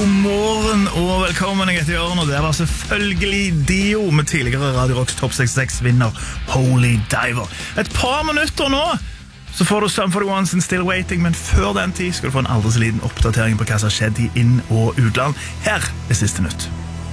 God morgen og velkommen, jeg heter Jørgen, og det var selvfølgelig Dio med tidligere Radio Rocks Top 66-vinner Holy Diver. Et par minutter nå, så får du Sum 41 sin Still Waiting, men før den tid skal du få en aldri så liten oppdatering på hva som har skjedd i inn- og utland. Her siste nytt.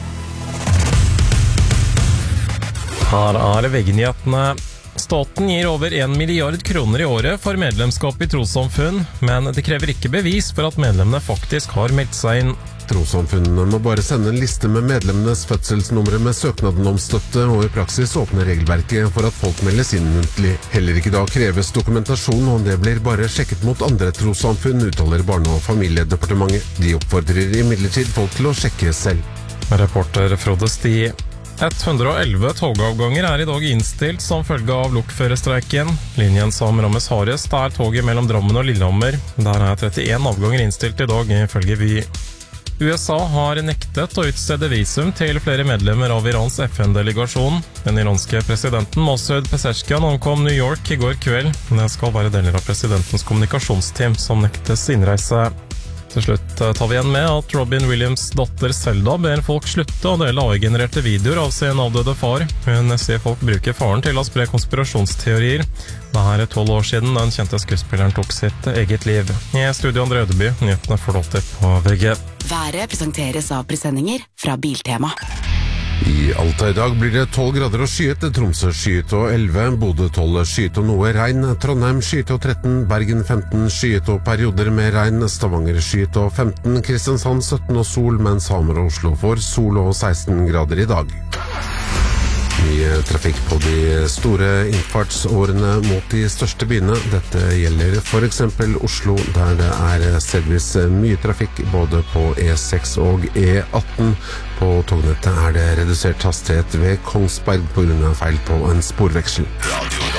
Her VG-nyhetene. Staten gir over 1 milliard kroner i året for medlemskap i trossamfunn, men det krever ikke bevis for at medlemmene faktisk har meldt seg inn. Trossamfunnene må bare sende en liste med medlemmenes fødselsnumre med søknaden om støtte, og i praksis åpner regelverket for at folk meldes inn muntlig. Heller ikke da kreves dokumentasjon, og det blir bare sjekket mot andre trossamfunn, uttaler Barne- og familiedepartementet. De oppfordrer imidlertid folk til å sjekke selv. Reporter Frode Sti. 111 togavganger er i dag innstilt som følge av lokførerstreiken. Linjen som rammes hardest er toget mellom Drammen og Lillehammer. Der er 31 avganger innstilt i dag, ifølge Vy. USA har nektet å utstede visum til flere medlemmer av Irans FN-delegasjon. Den iranske presidenten Masoud Pezeshkian ankom New York i går kveld. Det skal være deler av presidentens kommunikasjonsteam som nektes innreise. Til slutt tar vi igjen med at Robin Williams' datter Zelda ber folk slutte å dele AI-genererte videoer av sin avdøde far. Hun sier folk bruker faren til å spre konspirasjonsteorier. Det er 12 år siden den kjente skuespilleren tok sitt eget liv. I studio Andre Ødeby, nyhetene får du alltid på VG. Været presenteres av presendinger fra Biltema. I Alta i dag blir det 12 grader og skyet, Tromsø skyet og 11, Bodø 12 skyet og noe regn, Trondheim skyet og 13, Bergen 15 skyet og perioder med regn, Stavanger skyet og 15, Kristiansand 17 og sol, mens Hamar og Oslo får sol og 16 grader i dag. Mye trafikk på de store innfartsårene mot de største byene. Dette gjelder for eksempel Oslo, der det er stedvis mye trafikk både på E6 og E18. På tognettet er det redusert hastighet ved Kongsberg på grunn av feil på en sporveksel. Radio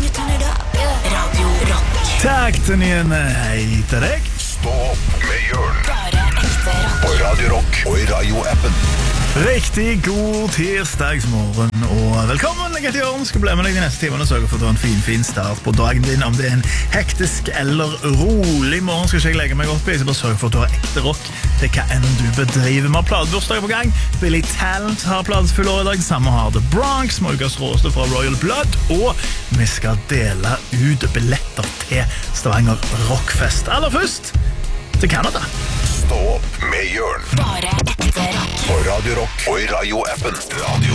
Rock. Takk til nyene, hei til deg. Stå opp med Jørgen. Bare ekte rock. På Radio Rock og i radioappen. Riktig god tirsdagsmorgen og velkommen, jeg heter Jørgen. Skal bli med deg de neste timene og sørge for at du har en fin start på dagen din. Om det er en hektisk eller rolig morgen skal ikke jeg legge meg opp i, så bare sørge for at du har ekte rock til hva enn du bedriver. Vi har pladebursdager på gang. Billy Talent har pladefull år i dag. Samme har The Bronx, Morgas råste fra Royal Blood, og vi skal dele ut billetter til Stavanger Rockfest. Aller først til Canada. Stå opp med Jørgen. Bare ekte rock. På Radio Rock og i radioappen. Radio